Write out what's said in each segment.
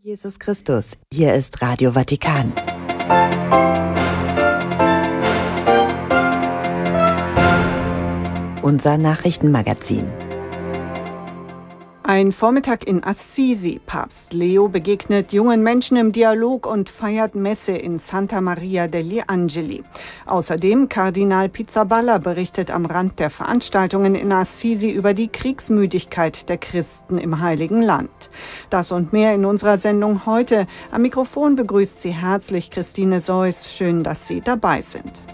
Jesus Christus, hier ist Radio Vatikan. Unser Nachrichtenmagazin. Ein Vormittag in Assisi. Papst Leo begegnet jungen Menschen im Dialog und feiert Messe in Santa Maria degli Angeli. Außerdem Kardinal Pizzaballa berichtet am Rand der Veranstaltungen in Assisi über die Kriegsmüdigkeit der Christen im Heiligen Land. Das und mehr in unserer Sendung heute. Am Mikrofon begrüßt Sie herzlich Christine Seuss. Schön, dass Sie dabei sind.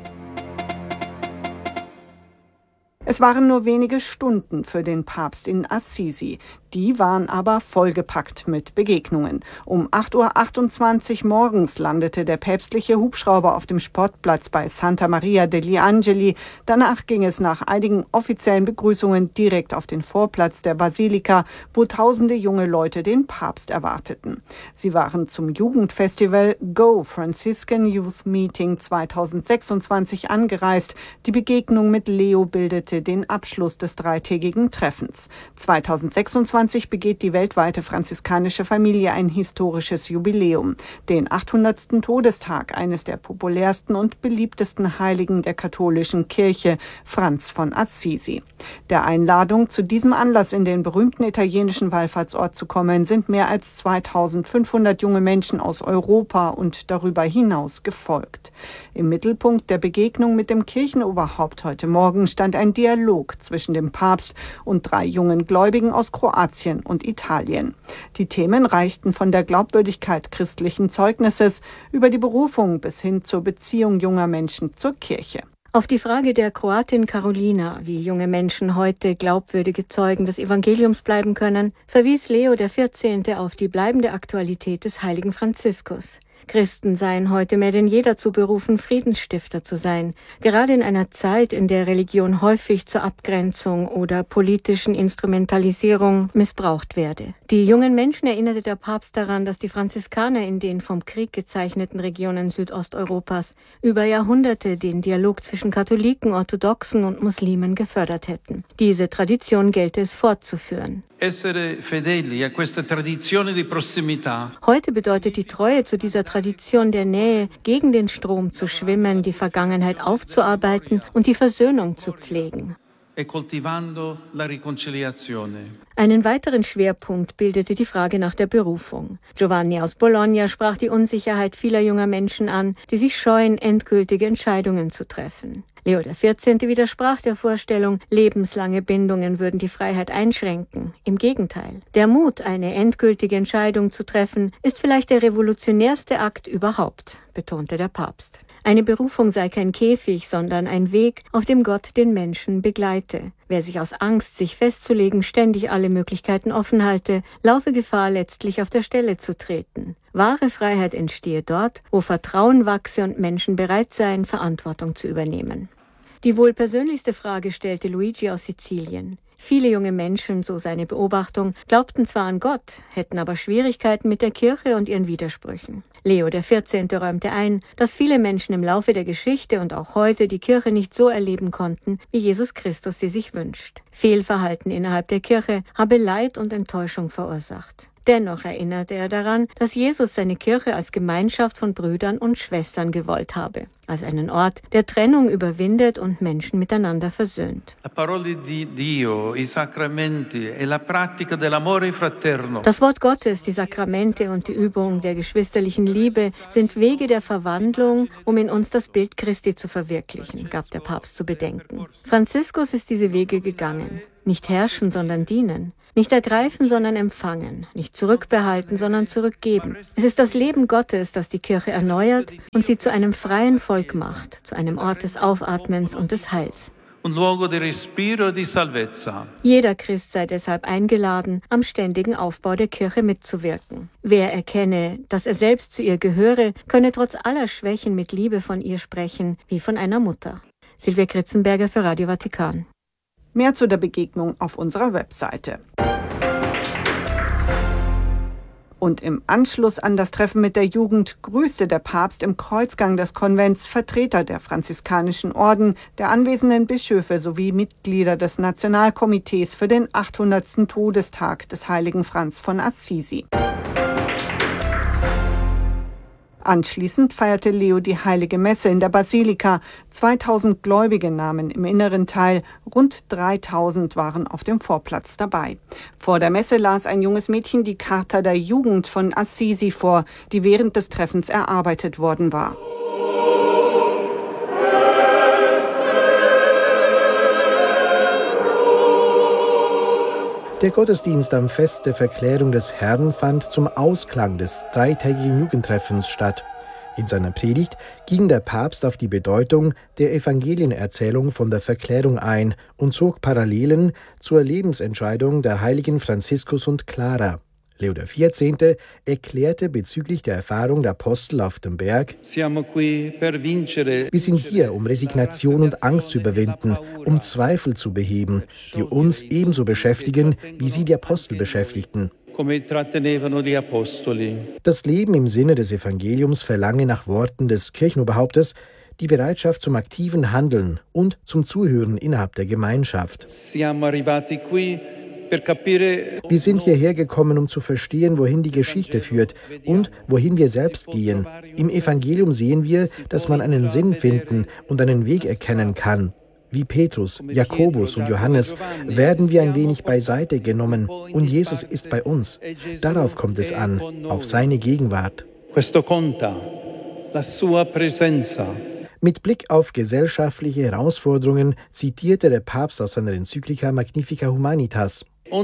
Es waren nur wenige Stunden für den Papst in Assisi. Die waren aber vollgepackt mit Begegnungen. Um 8.28 Uhr morgens landete der päpstliche Hubschrauber auf dem Sportplatz bei Santa Maria degli Angeli. Danach ging es nach einigen offiziellen Begrüßungen direkt auf den Vorplatz der Basilika, wo tausende junge Leute den Papst erwarteten. Sie waren zum Jugendfestival Go Franciscan Youth Meeting 2026 angereist. Die Begegnung mit Leo bildete den Abschluss des dreitägigen Treffens. 2026 begeht die weltweite franziskanische Familie ein historisches Jubiläum, den 800. Todestag eines der populärsten und beliebtesten Heiligen der katholischen Kirche, Franz von Assisi. Der Einladung, zu diesem Anlass in den berühmten italienischen Wallfahrtsort zu kommen, sind mehr als 2500 junge Menschen aus Europa und darüber hinaus gefolgt. Im Mittelpunkt der Begegnung mit dem Kirchenoberhaupt heute Morgen stand ein Dialog zwischen dem Papst und 3 jungen Gläubigen aus Kroatien und Italien. Die Themen reichten von der Glaubwürdigkeit christlichen Zeugnisses über die Berufung bis hin zur Beziehung junger Menschen zur Kirche. Auf die Frage der Kroatin Carolina, wie junge Menschen heute glaubwürdige Zeugen des Evangeliums bleiben können, verwies Leo XIV. Auf die bleibende Aktualität des heiligen Franziskus. Christen seien heute mehr denn je dazu berufen, Friedensstifter zu sein, gerade in einer Zeit, in der Religion häufig zur Abgrenzung oder politischen Instrumentalisierung missbraucht werde. Die jungen Menschen erinnerte der Papst daran, dass die Franziskaner in den vom Krieg gezeichneten Regionen Südosteuropas über Jahrhunderte den Dialog zwischen Katholiken, Orthodoxen und Muslimen gefördert hätten. Diese Tradition gelte es fortzuführen. Heute bedeutet die Treue zu dieser Tradition der Nähe, gegen den Strom zu schwimmen, die Vergangenheit aufzuarbeiten und die Versöhnung zu pflegen. Einen weiteren Schwerpunkt bildete die Frage nach der Berufung. Giovanni aus Bologna sprach die Unsicherheit vieler junger Menschen an, die sich scheuen, endgültige Entscheidungen zu treffen. Leo XIV. Widersprach der Vorstellung, lebenslange Bindungen würden die Freiheit einschränken. Im Gegenteil. Der Mut, eine endgültige Entscheidung zu treffen, ist vielleicht der revolutionärste Akt überhaupt, betonte der Papst. Eine Berufung sei kein Käfig, sondern ein Weg, auf dem Gott den Menschen begleite. Wer sich aus Angst, sich festzulegen, ständig alle Möglichkeiten offen halte, laufe Gefahr, letztlich auf der Stelle zu treten. Wahre Freiheit entstehe dort, wo Vertrauen wachse und Menschen bereit seien, Verantwortung zu übernehmen. Die wohl persönlichste Frage stellte Luigi aus Sizilien. Viele junge Menschen, so seine Beobachtung, glaubten zwar an Gott, hätten aber Schwierigkeiten mit der Kirche und ihren Widersprüchen. Leo XIV. Räumte ein, dass viele Menschen im Laufe der Geschichte und auch heute die Kirche nicht so erleben konnten, wie Jesus Christus sie sich wünscht. Fehlverhalten innerhalb der Kirche habe Leid und Enttäuschung verursacht. Dennoch erinnerte er daran, dass Jesus seine Kirche als Gemeinschaft von Brüdern und Schwestern gewollt habe, als einen Ort, der Trennung überwindet und Menschen miteinander versöhnt. Das Wort Gottes, die Sakramente und die Übung der geschwisterlichen Liebe sind Wege der Verwandlung, um in uns das Bild Christi zu verwirklichen, gab der Papst zu bedenken. Franziskus ist diese Wege gegangen. Nicht herrschen, sondern dienen. Nicht ergreifen, sondern empfangen. Nicht zurückbehalten, sondern zurückgeben. Es ist das Leben Gottes, das die Kirche erneuert und sie zu einem freien Volk macht, zu einem Ort des Aufatmens und des Heils. Jeder Christ sei deshalb eingeladen, am ständigen Aufbau der Kirche mitzuwirken. Wer erkenne, dass er selbst zu ihr gehöre, könne trotz aller Schwächen mit Liebe von ihr sprechen, wie von einer Mutter. Silvia Kritzenberger für Radio Vatikan. Mehr zu der Begegnung auf unserer Webseite. Und im Anschluss an das Treffen mit der Jugend grüßte der Papst im Kreuzgang des Konvents Vertreter der franziskanischen Orden, der anwesenden Bischöfe sowie Mitglieder des Nationalkomitees für den 800. Todestag des heiligen Franz von Assisi. Anschließend feierte Leo die Heilige Messe in der Basilika. 2000 Gläubige nahmen im inneren Teil, rund 3000 waren auf dem Vorplatz dabei. Vor der Messe las ein junges Mädchen die Charta der Jugend von Assisi vor, die während des Treffens erarbeitet worden war. Der Gottesdienst am Fest der Verklärung des Herrn fand zum Ausklang des dreitägigen Jugendtreffens statt. In seiner Predigt ging der Papst auf die Bedeutung der Evangelienerzählung von der Verklärung ein und zog Parallelen zur Lebensentscheidung der Heiligen Franziskus und Clara. Leo XIV. Erklärte bezüglich der Erfahrung der Apostel auf dem Berg: Wir sind hier, um Resignation und Angst zu überwinden, um Zweifel zu beheben, die uns ebenso beschäftigen, wie sie die Apostel beschäftigten. Das Leben im Sinne des Evangeliums verlange nach Worten des Kirchenoberhauptes die Bereitschaft zum aktiven Handeln und zum Zuhören innerhalb der Gemeinschaft. Wir sind hierher gekommen, um zu verstehen, wohin die Geschichte führt und wohin wir selbst gehen. Im Evangelium sehen wir, dass man einen Sinn finden und einen Weg erkennen kann. Wie Petrus, Jakobus und Johannes werden wir ein wenig beiseite genommen und Jesus ist bei uns. Darauf kommt es an, auf seine Gegenwart. Mit Blick auf gesellschaftliche Herausforderungen zitierte der Papst aus seiner Enzyklika Magnificat Humanitas: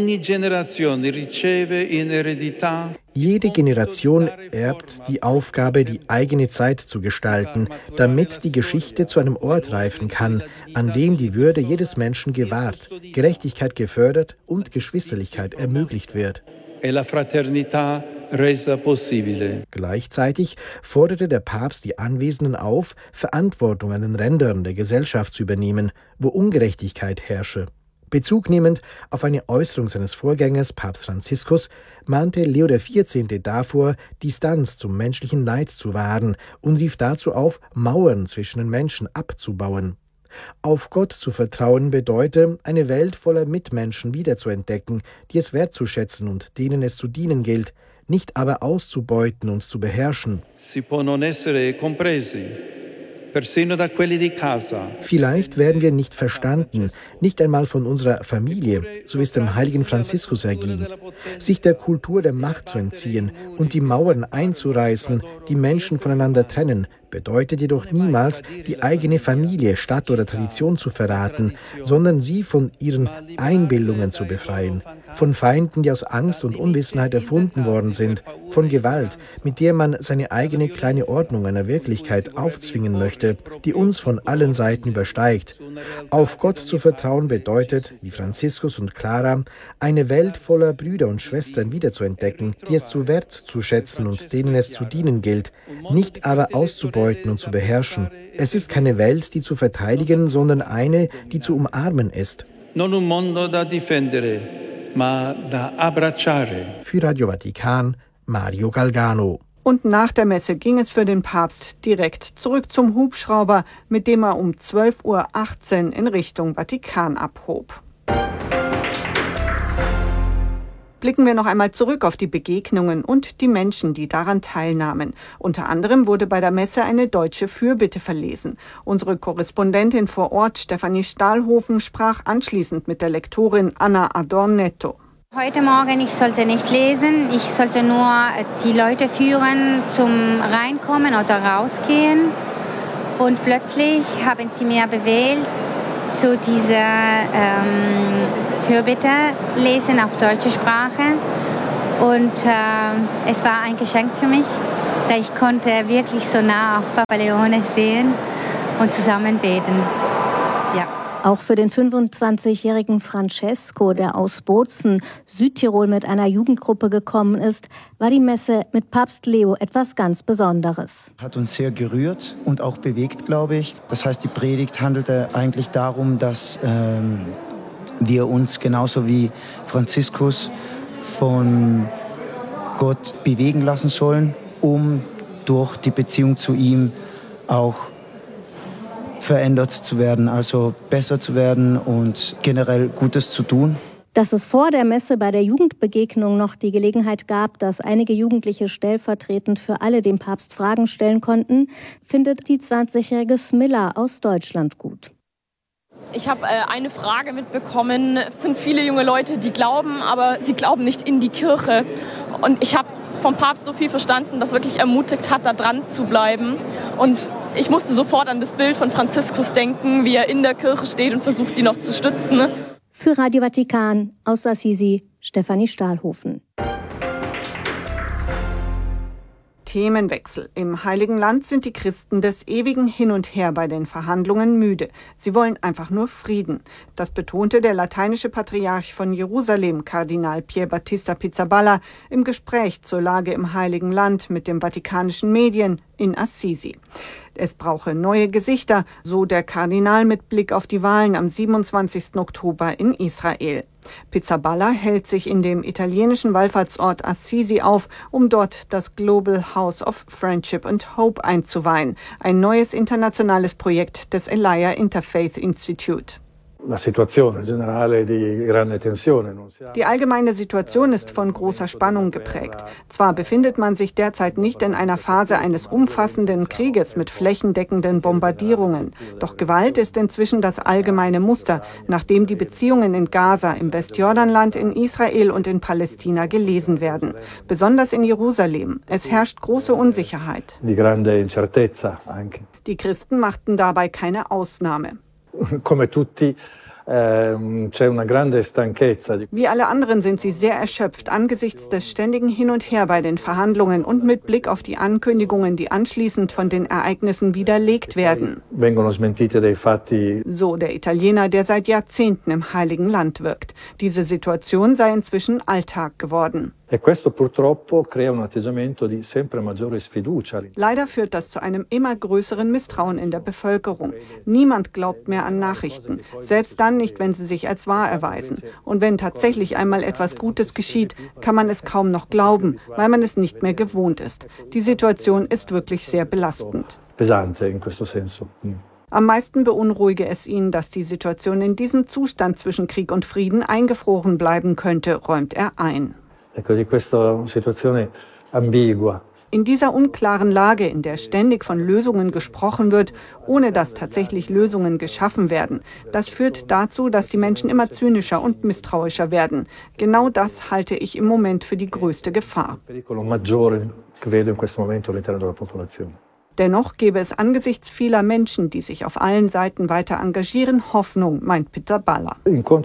Jede Generation erbt die Aufgabe, die eigene Zeit zu gestalten, damit die Geschichte zu einem Ort reifen kann, an dem die Würde jedes Menschen gewahrt, Gerechtigkeit gefördert und Geschwisterlichkeit ermöglicht wird. Gleichzeitig forderte der Papst die Anwesenden auf, Verantwortung an den Rändern der Gesellschaft zu übernehmen, wo Ungerechtigkeit herrsche. Bezug nehmend auf eine Äußerung seines Vorgängers, Papst Franziskus, mahnte Leo XIV. Davor, Distanz zum menschlichen Leid zu wahren und rief dazu auf, Mauern zwischen den Menschen abzubauen. Auf Gott zu vertrauen bedeute, eine Welt voller Mitmenschen wiederzuentdecken, die es wertzuschätzen und denen es zu dienen gilt, nicht aber auszubeuten und zu beherrschen. Vielleicht werden wir nicht verstanden, nicht einmal von unserer Familie, so wie es dem heiligen Franziskus erging. Sich der Kultur der Macht zu entziehen und die Mauern einzureißen, die Menschen voneinander trennen, bedeutet jedoch niemals, die eigene Familie, Stadt oder Tradition zu verraten, sondern sie von ihren Einbildungen zu befreien, von Feinden, die aus Angst und Unwissenheit erfunden worden sind, von Gewalt, mit der man seine eigene kleine Ordnung einer Wirklichkeit aufzwingen möchte, die uns von allen Seiten übersteigt. Auf Gott zu vertrauen bedeutet, wie Franziskus und Clara, eine Welt voller Brüder und Schwestern wiederzuentdecken, die es zu wertzuschätzen und denen es zu dienen gilt, nicht aber auszubeuten und zu beherrschen. Es ist keine Welt, die zu verteidigen, sondern eine, die zu umarmen ist. Für Radio Vatikan, Mario Galgano. Und nach der Messe ging es für den Papst direkt zurück zum Hubschrauber, mit dem er um 12:18 Uhr in Richtung Vatikan abhob. Blicken wir noch einmal zurück auf die Begegnungen und die Menschen, die daran teilnahmen. Unter anderem wurde bei der Messe eine deutsche Fürbitte verlesen. Unsere Korrespondentin vor Ort, Stefanie Stahlhofen, sprach anschließend mit der Lektorin Anna Adornetto. Heute Morgen, ich sollte nicht lesen, ich sollte nur die Leute führen zum Reinkommen oder Rausgehen. Und plötzlich haben sie mir bewählt, zu dieser Fürbitte lesen auf deutsche Sprache. Und es war ein Geschenk für mich, da ich konnte wirklich so nah auch Papa Leone sehen und zusammen beten. Ja. Auch für den 25-jährigen Francesco, der aus Bozen, Südtirol, mit einer Jugendgruppe gekommen ist, war die Messe mit Papst Leo etwas ganz Besonderes. Hat uns sehr gerührt und auch bewegt, glaube ich. Das heißt, die Predigt handelte eigentlich darum, dass wir uns genauso wie Franziskus von Gott bewegen lassen sollen, um durch die Beziehung zu ihm auch verändert zu werden, also besser zu werden und generell Gutes zu tun. Dass es vor der Messe bei der Jugendbegegnung noch die Gelegenheit gab, dass einige Jugendliche stellvertretend für alle dem Papst Fragen stellen konnten, findet die 20-jährige Smilla aus Deutschland gut. Ich habe eine Frage mitbekommen. Es sind viele junge Leute, die glauben, aber sie glauben nicht in die Kirche. Und ich habe vom Papst so viel verstanden, das wirklich ermutigt hat, da dran zu bleiben. Und ich musste sofort an das Bild von Franziskus denken, wie er in der Kirche steht und versucht, die noch zu stützen. Für Radio Vatikan aus Assisi, Stefanie Stahlhofen. Themenwechsel. Im Heiligen Land sind die Christen des ewigen Hin und Her bei den Verhandlungen müde. Sie wollen einfach nur Frieden. Das betonte der lateinische Patriarch von Jerusalem, Kardinal Pier Battista Pizzaballa, im Gespräch zur Lage im Heiligen Land mit den vatikanischen Medien in Assisi. Es brauche neue Gesichter, so der Kardinal mit Blick auf die Wahlen am 27. Oktober in Israel. Pizzaballa hält sich in dem italienischen Wallfahrtsort Assisi auf, um dort das Global House of Friendship and Hope einzuweihen, ein neues internationales Projekt des Elia Interfaith Institute. Die allgemeine Situation ist von großer Spannung geprägt. Zwar befindet man sich derzeit nicht in einer Phase eines umfassenden Krieges mit flächendeckenden Bombardierungen, doch Gewalt ist inzwischen das allgemeine Muster, nachdem die Beziehungen in Gaza, im Westjordanland, in Israel und in Palästina gelesen werden. Besonders in Jerusalem. Es herrscht große Unsicherheit. Die Christen machten dabei keine Ausnahme. Wie alle anderen sind sie sehr erschöpft angesichts des ständigen Hin und Her bei den Verhandlungen und mit Blick auf die Ankündigungen, die anschließend von den Ereignissen widerlegt werden. So der Italiener, der seit Jahrzehnten im Heiligen Land wirkt. Diese Situation sei inzwischen Alltag geworden. Leider führt das zu einem immer größeren Misstrauen in der Bevölkerung. Niemand glaubt mehr an Nachrichten, selbst dann nicht, wenn sie sich als wahr erweisen. Und wenn tatsächlich einmal etwas Gutes geschieht, kann man es kaum noch glauben, weil man es nicht mehr gewohnt ist. Die Situation ist wirklich sehr belastend. Am meisten beunruhige es ihn, dass die Situation in diesem Zustand zwischen Krieg und Frieden eingefroren bleiben könnte, räumt er ein. In dieser unklaren Lage, in der ständig von Lösungen gesprochen wird, ohne dass tatsächlich Lösungen geschaffen werden, das führt dazu, dass die Menschen immer zynischer und misstrauischer werden. Genau das halte ich im Moment für die größte Gefahr. Dennoch gäbe es angesichts vieler Menschen, die sich auf allen Seiten weiter engagieren, Hoffnung, meint Pizzaballa.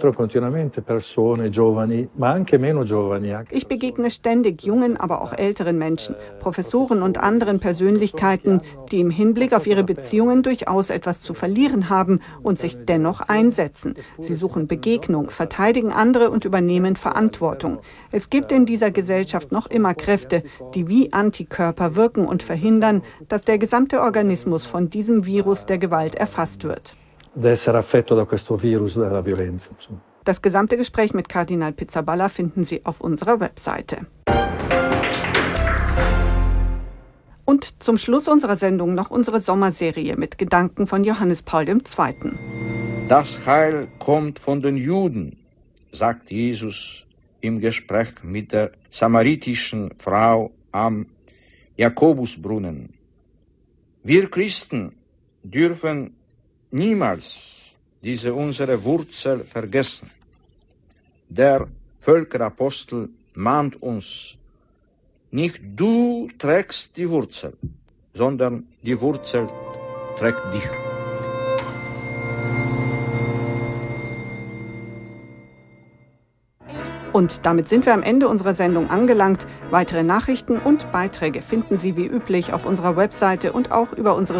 Ich begegne ständig jungen, aber auch älteren Menschen, Professoren und anderen Persönlichkeiten, die im Hinblick auf ihre Beziehungen durchaus etwas zu verlieren haben und sich dennoch einsetzen. Sie suchen Begegnung, verteidigen andere und übernehmen Verantwortung. Es gibt in dieser Gesellschaft noch immer Kräfte, die wie Antikörper wirken und verhindern, dass der gesamte Organismus von diesem Virus der Gewalt erfasst wird. Das gesamte Gespräch mit Kardinal Pizzaballa finden Sie auf unserer Webseite. Und zum Schluss unserer Sendung noch unsere Sommerserie mit Gedanken von Johannes Paul II. Das Heil kommt von den Juden, sagt Jesus im Gespräch mit der samaritischen Frau am Jakobusbrunnen. Wir Christen dürfen niemals diese unsere Wurzel vergessen. Der Völkerapostel mahnt uns, nicht du trägst die Wurzel, sondern die Wurzel trägt dich. Und damit sind wir am Ende unserer Sendung angelangt. Weitere Nachrichten und Beiträge finden Sie wie üblich auf unserer Webseite und auch über unsere